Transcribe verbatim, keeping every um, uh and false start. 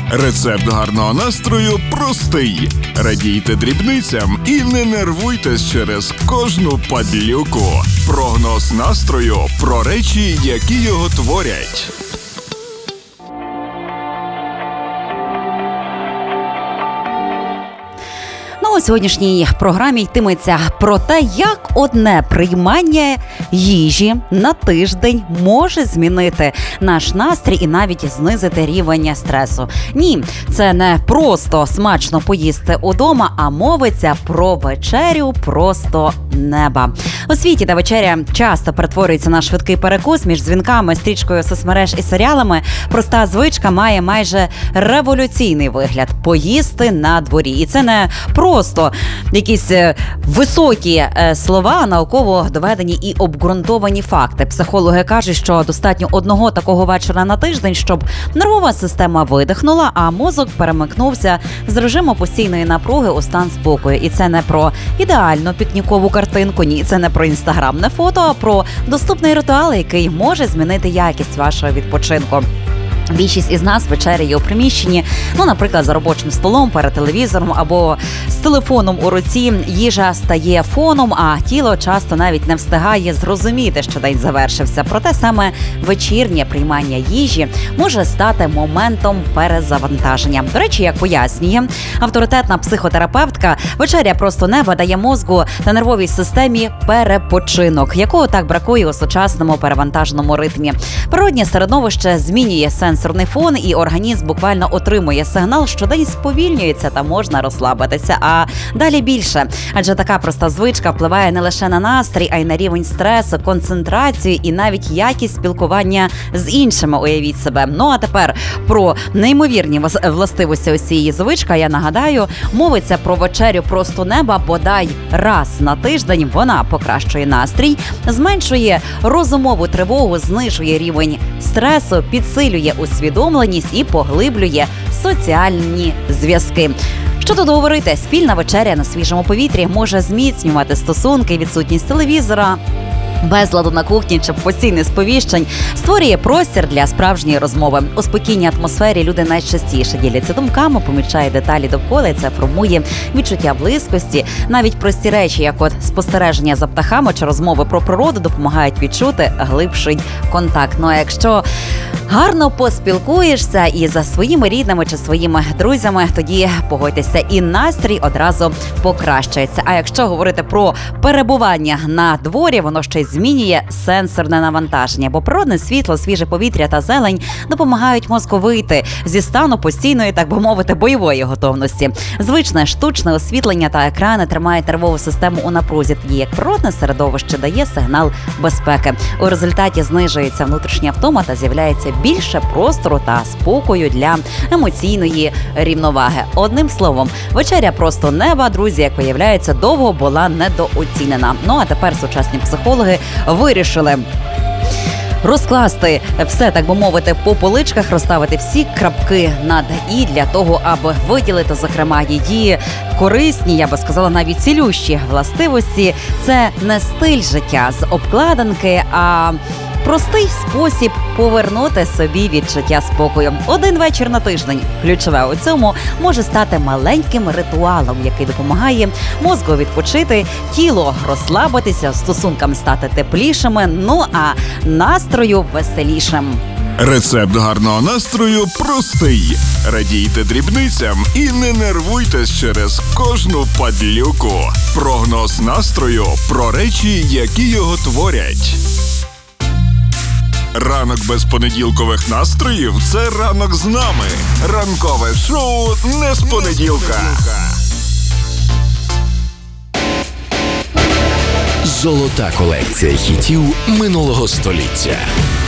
Рецепт гарного настрою простий. Радійте дрібницям і не нервуйтесь через кожну падлюку. Прогноз настрою про речі, які його творять. У сьогоднішній програмі йтиметься про те, як одне приймання їжі на тиждень може змінити наш настрій і навіть знизити рівень стресу. Ні, це не просто смачно поїсти удома, а мовиться про вечерю просто неба. У світі, де вечеря часто перетворюється на швидкий перекус між дзвінками, стрічкою соцмереж і серіалами, проста звичка має майже революційний вигляд – поїсти на дворі. І це не просто якісь високі слова, науково доведені і обґрунтовані факти. Психологи кажуть, що достатньо одного такого вечора на тиждень, щоб нервова система видихнула, а мозок перемикнувся з режиму постійної напруги у стан спокою. І це не про ідеальну пікнікову картинку, ні, це не про інстаграмне фото, а про доступний ритуал, який може змінити якість вашого відпочинку. Більшість із нас вечеряє у приміщенні, ну, наприклад, за робочим столом, перед телевізором або з телефоном у руці. Їжа стає фоном, а тіло часто навіть не встигає зрозуміти, що день завершився. Проте саме вечірнє приймання їжі може стати моментом перезавантаження. До речі, як пояснює авторитетна психотерапевтка, вечеря просто неба дає мозку та нервовій системі перепочинок, якого так бракує у сучасному перевантаженому ритмі. Природнє середовище змінює сенс сенсорний фон, і організм буквально отримує сигнал, що день сповільнюється та можна розслабитися. А далі більше. Адже така проста звичка впливає не лише на настрій, а й на рівень стресу, концентрацію і навіть якість спілкування з іншими, уявіть себе. Ну а тепер про неймовірні властивості ось цієї звички, я нагадаю, мовиться про вечерю просто неба бодай раз на тиждень. Вона покращує настрій, зменшує розумову тривогу, знижує рівень стресу, підсилює усвідомленість і поглиблює соціальні зв'язки. Що тут говорити? Спільна вечеря на свіжому повітрі може зміцнювати стосунки, відсутність телевізора, безладу на кухні чи постійних сповіщень створює простір для справжньої розмови. У спокійній атмосфері люди найчастіше діляться думками, помічають деталі довкола, і це формує відчуття близькості. Навіть прості речі, як от спостереження за птахами чи розмови про природу, допомагають відчути глибший контакт. Ну а якщо гарно поспілкуєшся і за своїми рідними чи своїми друзями, тоді, погодьтеся, і настрій одразу покращується. А якщо говорити про перебування на дворі, воно ще й змінює сенсорне навантаження, бо природне світло, свіже повітря та зелень допомагають мозку вийти зі стану постійної, так би мовити, бойової готовності. Звичне штучне освітлення та екрани тримають нервову систему у напрузі, тоді як природне середовище дає сигнал безпеки. У результаті знижується внутрішня втома та з'являється більше простору та спокою для емоційної рівноваги. Одним словом, вечеря просто неба, друзі, як виявляється, довго була недооцінена. Ну а тепер сучасні психологи вирішили розкласти все, так би мовити, по поличках, розставити всі крапки над «і» для того, аби виділити, зокрема, її корисні, я би сказала, навіть цілющі властивості. Це не стиль життя з обкладинки, а простий спосіб повернути собі відчуття спокою. Один вечір на тиждень, ключове у цьому, може стати маленьким ритуалом, який допомагає мозку відпочити, тіло розслабитися, стосункам стати теплішими, ну а настрою веселішим. Рецепт гарного настрою простий. Радійте дрібницям і не нервуйтесь через кожну падлюку. Прогноз настрою про речі, які його творять. Ранок без понеділкових настроїв – це ранок з нами. Ранкове шоу не з понеділка. Золота колекція хітів минулого століття.